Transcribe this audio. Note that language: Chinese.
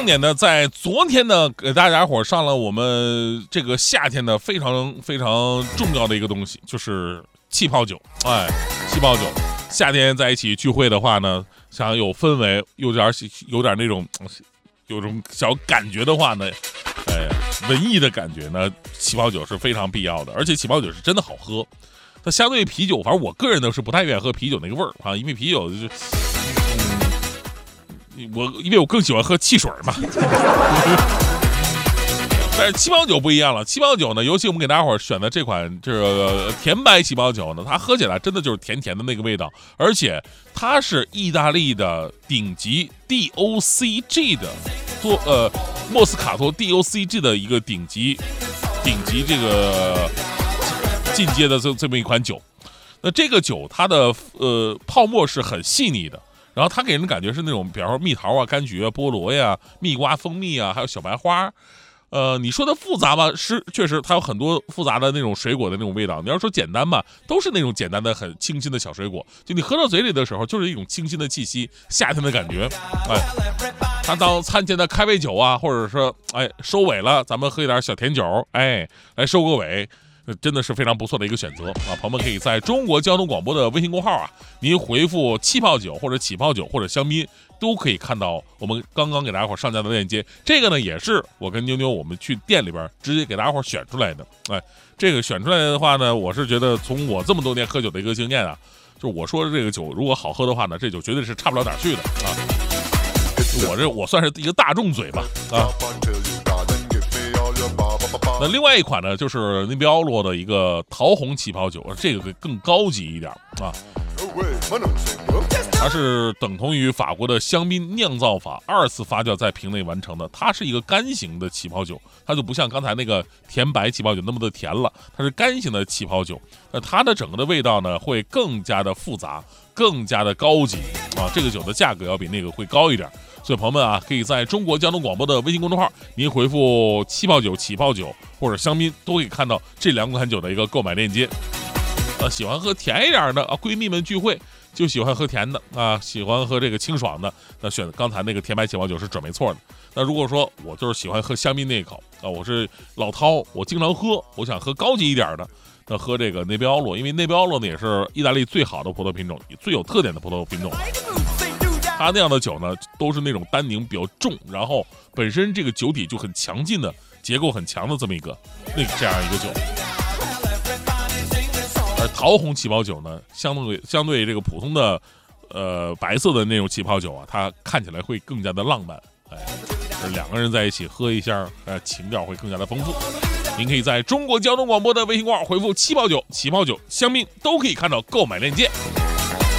重点呢，在昨天呢，给大家伙上了我们这个夏天的非常非常重要的一个东西，就是气泡酒。气泡酒，夏天在一起聚会的话呢，想有氛围，有点那种有种小感觉的话呢，文艺的感觉呢，起泡酒是非常必要的，而且起泡酒是真的好喝。它相对于啤酒，反正我个人呢是不太愿意喝啤酒那个味儿啊，因为啤酒就因为我更喜欢喝汽水嘛。但是气泡酒不一样了，气泡酒呢，尤其我们给大家伙选的这款这个甜白气泡酒呢，它喝起来真的就是甜甜的那个味道，而且它是意大利的顶级 DOCG 的莫斯卡托 DOCG 的一个顶级这个进阶的这么一款酒。那这个酒它的泡沫是很细腻的，然后它给人的感觉是那种比方说蜜桃啊、柑橘啊、菠萝呀、蜜瓜、蜂蜜啊，还有小白花。你说的复杂吧，是确实它有很多复杂的那种水果的那种味道。你要说简单吧，都是那种简单的很清新的小水果，就你喝到嘴里的时候，就是一种清新的气息，夏天的感觉。它当餐前的开胃酒啊，或者说收尾了，咱们喝一点小甜酒，来收个尾。真的是非常不错的一个选择啊！朋友们可以在中国交通广播的微信公号啊，您回复气泡酒或者起泡酒或者香槟，都可以看到我们刚刚给大家伙上架的链接。这个呢，也是我跟妞妞我们去店里边直接给大家伙选出来的。这个选出来的话呢，我是觉得从我这么多年喝酒的一个经验啊，就是我说这个酒如果好喝的话呢，这酒绝对是差不了哪儿去的啊！我算是一个大众嘴吧啊。那另外一款呢，就是内比奥洛的一个桃红起泡酒，这个更高级一点啊。它是等同于法国的香槟酿造法2次发酵在瓶内完成的，它是一个干型的起泡酒，它就不像刚才那个甜白起泡酒那么的甜了，它是干型的起泡酒。那它的整个的味道呢，会更加的复杂，更加的高级啊。这个酒的价格要比那个会高一点。所以朋友们啊，可以在中国交通广播的微信公众号，您回复气泡酒、起泡酒或者香槟，都可以看到这2款酒的一个购买链接。喜欢喝甜一点的啊，闺蜜们聚会就喜欢喝甜的啊，喜欢喝这个清爽的，那选刚才那个甜白起泡酒是准没错的。那如果说我就是喜欢喝香槟那一口啊，我是老饕，我经常喝，我想喝高级一点的，那喝这个内比奥洛，因为内比奥洛呢也是意大利最好的葡萄品种，最有特点的葡萄品种。它那样的酒呢，都是那种单宁比较重，然后本身这个酒体就很强劲的，结构很强的这么一个这样一个酒。而桃红起泡酒呢，相对这个普通的白色的那种起泡酒啊，它看起来会更加的浪漫。2个人在一起喝一下，情调会更加的丰富。您可以在中国交通广播的微信公号回复气泡酒、起泡酒、香槟，都可以看到购买链接。